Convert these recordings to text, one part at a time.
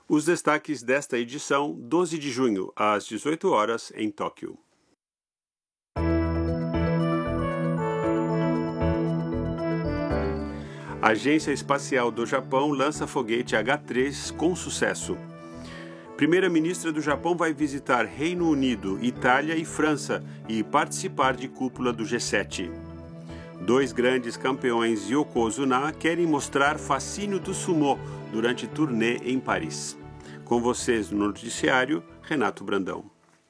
Os destaques desta edição, 12 de junho, às 18 horas, em Tóquio. A Agência Espacial do Japão lança foguete H-3 com sucesso. Primeira-ministra do Japão vai visitar Reino Unido, Itália e França e participar de cúpula do G7. Dois grandes campeões Yokozuna querem mostrar fascínio do sumô durante turnê em Paris. Com vocês no noticiário, Renato Brandão.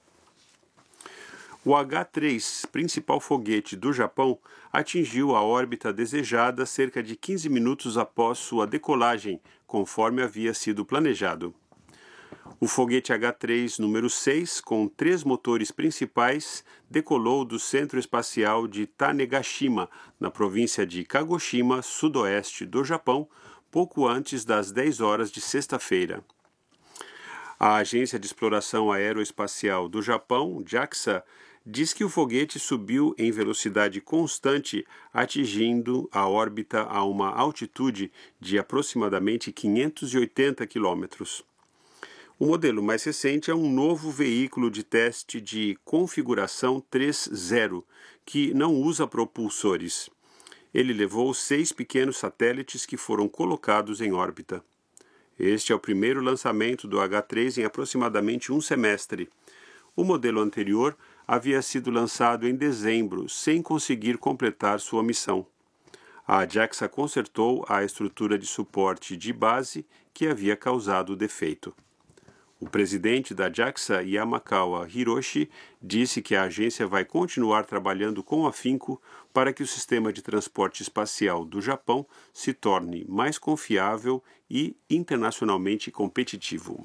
O H-3, principal foguete do Japão, atingiu a órbita desejada cerca de 15 minutos após sua decolagem, conforme havia sido planejado. O foguete H-3 número 6, com 3 motores principais, decolou do Centro Espacial de Tanegashima, na província de Kagoshima, sudoeste do Japão, pouco antes das 10 horas de sexta-feira. A Agência de Exploração Aeroespacial do Japão, JAXA, diz que o foguete subiu em velocidade constante, atingindo a órbita a uma altitude de aproximadamente 580 quilômetros. O modelo mais recente é um novo veículo de teste de configuração 3.0, que não usa propulsores. Ele levou 6 pequenos satélites que foram colocados em órbita. Este é o primeiro lançamento do H-3 em aproximadamente um semestre. O modelo anterior havia sido lançado em dezembro, sem conseguir completar sua missão. A JAXA consertou a estrutura de suporte de base que havia causado o defeito. O presidente da JAXA, Yamakawa Hiroshi, disse que a agência vai continuar trabalhando com afinco para que o sistema de transporte espacial do Japão se torne mais confiável e internacionalmente competitivo.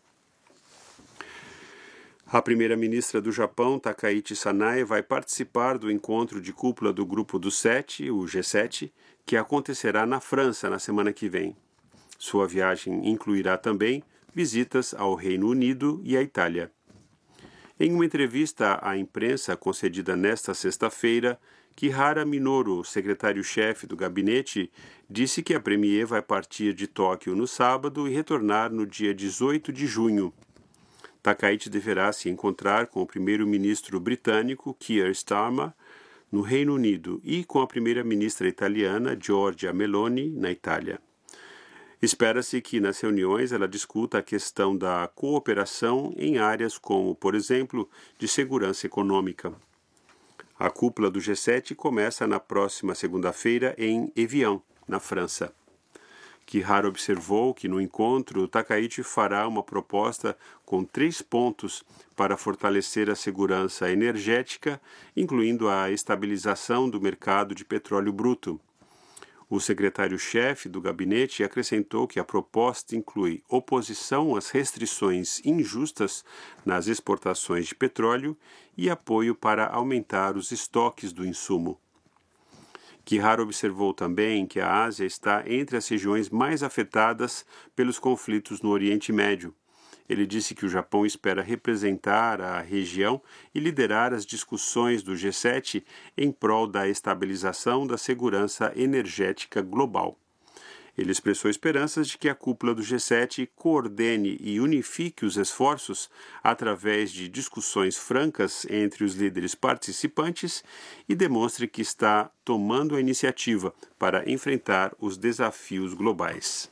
A primeira-ministra do Japão, Takaichi Sanae, vai participar do encontro de cúpula do Grupo dos Sete, o G7, que acontecerá na França na semana que vem. Sua viagem incluirá também visitas ao Reino Unido e à Itália. Em uma entrevista à imprensa concedida nesta sexta-feira, Kihara Minoru, secretário-chefe do gabinete, disse que a premier vai partir de Tóquio no sábado e retornar no dia 18 de junho. Takaichi deverá se encontrar com o primeiro-ministro britânico, Keir Starmer, no Reino Unido e com a primeira-ministra italiana, Giorgia Meloni, na Itália. Espera-se que nas reuniões ela discuta a questão da cooperação em áreas como, por exemplo, de segurança econômica. A cúpula do G7 começa na próxima segunda-feira em Evian, na França. Kihara observou que no encontro Takaichi fará uma proposta com 3 pontos para fortalecer a segurança energética, incluindo a estabilização do mercado de petróleo bruto. O secretário-chefe do gabinete acrescentou que a proposta inclui oposição às restrições injustas nas exportações de petróleo e apoio para aumentar os estoques do insumo. Kihara observou também que a Ásia está entre as regiões mais afetadas pelos conflitos no Oriente Médio. Ele disse que o Japão espera representar a região e liderar as discussões do G7 em prol da estabilização da segurança energética global. Ele expressou esperanças de que a cúpula do G7 coordene e unifique os esforços através de discussões francas entre os líderes participantes e demonstre que está tomando a iniciativa para enfrentar os desafios globais.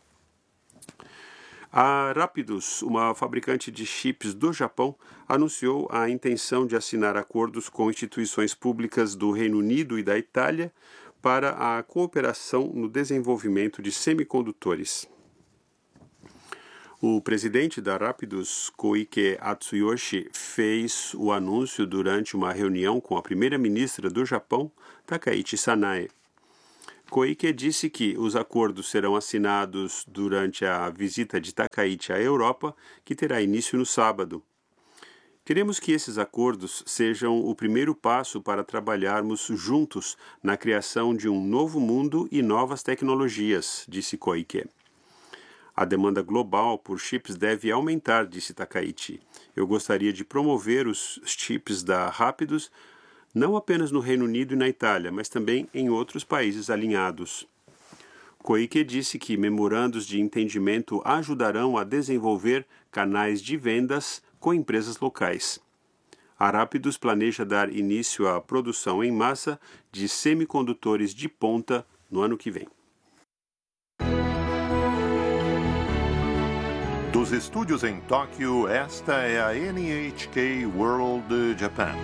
A Rapidus, uma fabricante de chips do Japão, anunciou a intenção de assinar acordos com instituições públicas do Reino Unido e da Itália para a cooperação no desenvolvimento de semicondutores. O presidente da Rapidus, Koike Atsuyoshi, fez o anúncio durante uma reunião com a primeira-ministra do Japão, Takaichi Sanae. Koike disse que os acordos serão assinados durante a visita de Takaichi à Europa, que terá início no sábado. Queremos que esses acordos sejam o primeiro passo para trabalharmos juntos na criação de um novo mundo e novas tecnologias, disse Koike. A demanda global por chips deve aumentar, disse Takaichi. Eu gostaria de promover os chips da Rapidus não apenas no Reino Unido e na Itália, mas também em outros países alinhados. Koike disse que memorandos de entendimento ajudarão a desenvolver canais de vendas com empresas locais. A Rapidus planeja dar início à produção em massa de semicondutores de ponta no ano que vem. Dos estúdios em Tóquio, esta é a NHK World Japan.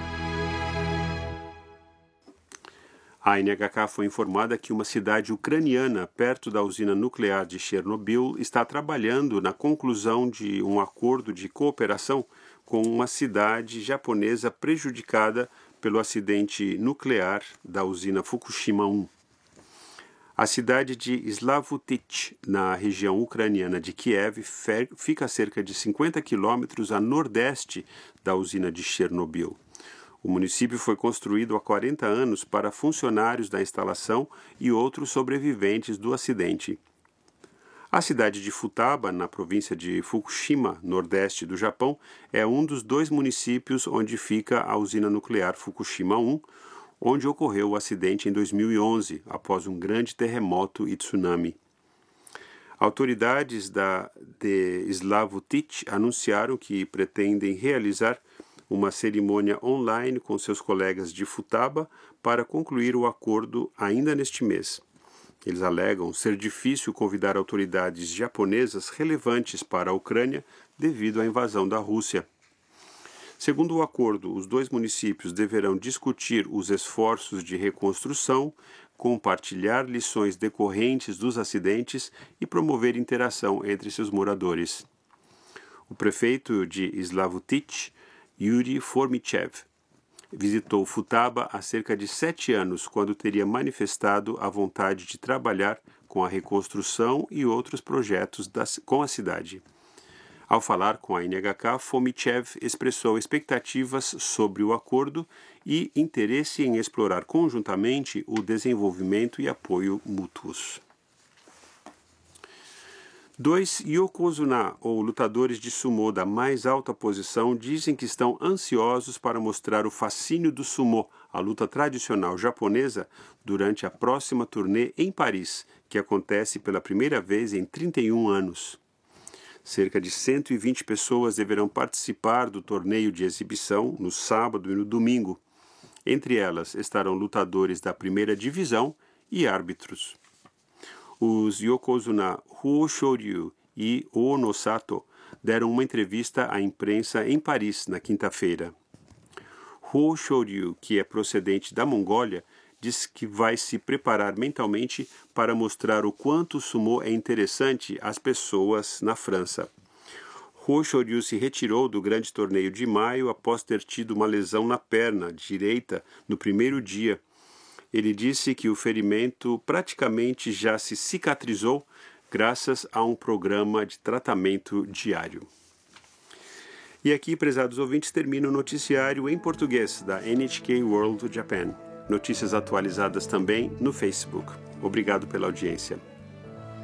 A NHK foi informada que uma cidade ucraniana perto da usina nuclear de Chernobyl está trabalhando na conclusão de um acordo de cooperação com uma cidade japonesa prejudicada pelo acidente nuclear da usina Fukushima 1. A cidade de Slavutich, na região ucraniana de Kiev, fica a cerca de 50 quilômetros a nordeste da usina de Chernobyl. O município foi construído há 40 anos para funcionários da instalação e outros sobreviventes do acidente. A cidade de Futaba, na província de Fukushima, nordeste do Japão, é um dos 2 municípios onde fica a usina nuclear Fukushima 1, onde ocorreu o acidente em 2011, após um grande terremoto e tsunami. Autoridades de Slavutich anunciaram que pretendem realizar uma cerimônia online com seus colegas de Futaba para concluir o acordo ainda neste mês. Eles alegam ser difícil convidar autoridades japonesas relevantes para a Ucrânia devido à invasão da Rússia. Segundo o acordo, os 2 municípios deverão discutir os esforços de reconstrução, compartilhar lições decorrentes dos acidentes e promover interação entre seus moradores. O prefeito de Slavutich, Yuri Formichev, visitou Futaba há cerca de 7 anos, quando teria manifestado a vontade de trabalhar com a reconstrução e outros projetos com a cidade. Ao falar com a NHK, Formichev expressou expectativas sobre o acordo e interesse em explorar conjuntamente o desenvolvimento e apoio mútuos. 2 yokozuna, ou lutadores de sumô da mais alta posição, dizem que estão ansiosos para mostrar o fascínio do sumô, a luta tradicional japonesa, durante a próxima turnê em Paris, que acontece pela primeira vez em 31 anos. Cerca de 120 pessoas deverão participar do torneio de exibição no sábado e no domingo. Entre elas estarão lutadores da primeira divisão e árbitros. Os yokozuna Huo Shoryu e Ono Sato deram uma entrevista à imprensa em Paris na quinta-feira. Huo Shoryu, que é procedente da Mongólia, diz que vai se preparar mentalmente para mostrar o quanto o sumô é interessante às pessoas na França. Huo Shoryu se retirou do grande torneio de maio após ter tido uma lesão na perna direita no primeiro dia. Ele disse que o ferimento praticamente já se cicatrizou graças a um programa de tratamento diário. E aqui, prezados ouvintes, termina o noticiário em português da NHK World Japan. Notícias atualizadas também no Facebook. Obrigado pela audiência.